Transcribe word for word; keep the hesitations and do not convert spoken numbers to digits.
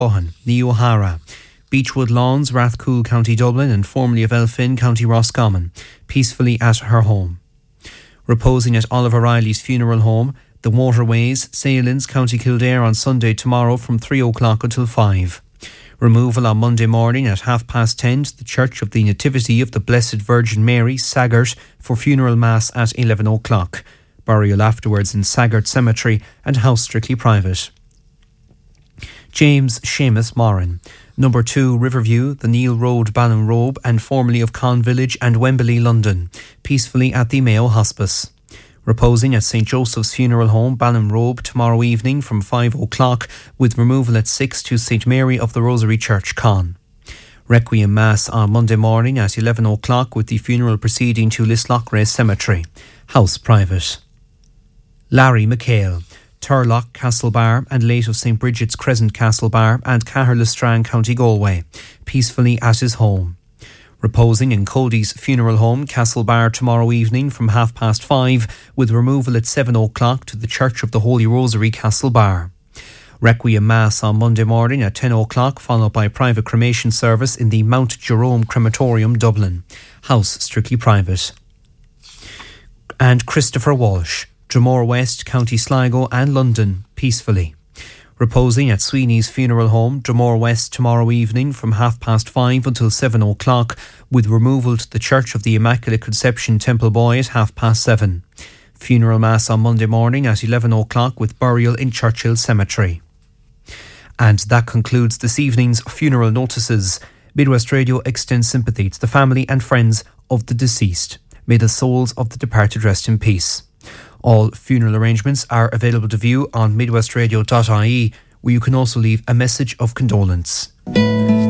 Bohan, Ní O'Hara, Beechwood Lawns, Rathcoole, County Dublin, and formerly of Elphin, County Roscommon, peacefully at her home. Reposing at Oliver Riley's funeral home, The Waterways, Saleins, County Kildare, on Sunday tomorrow from three o'clock until five. Removal on Monday morning at half past ten to the Church of the Nativity of the Blessed Virgin Mary, Saggart, for funeral mass at eleven o'clock. Burial afterwards in Saggart Cemetery and house strictly private. James Seamus Moran, Number two, Riverview, the Neil Road, Ballinrobe, and formerly of Con Village and Wembley, London, peacefully at the Mayo Hospice. Reposing at Saint Joseph's Funeral Home, Ballinrobe, tomorrow evening from five o'clock, with removal at six to Saint Mary of the Rosary Church, Con. Requiem Mass on Monday morning at eleven o'clock, with the funeral proceeding to Lislochray Cemetery, house private. Larry McHale, Turlock, Castlebar, and late of Saint Bridget's Crescent, Castlebar, and Caherlistran, County Galway, peacefully at his home. Reposing in Cody's Funeral Home, Castlebar, tomorrow evening from half past five, with removal at seven o'clock to the Church of the Holy Rosary, Castlebar. Requiem Mass on Monday morning at ten o'clock, followed by private cremation service in the Mount Jerome Crematorium, Dublin, house strictly private. And Christopher Walsh, Dromore West, County Sligo and London, peacefully. Reposing at Sweeney's Funeral Home, Dromore West, tomorrow evening from half past five until seven o'clock, with removal to the Church of the Immaculate Conception, Templeboy, at half past seven. Funeral Mass on Monday morning at eleven o'clock, with burial in Churchill Cemetery. And that concludes this evening's funeral notices. Midwest Radio extends sympathy to the family and friends of the deceased. May the souls of the departed rest in peace. All funeral arrangements are available to view on midwestradio dot I E, where you can also leave a message of condolence.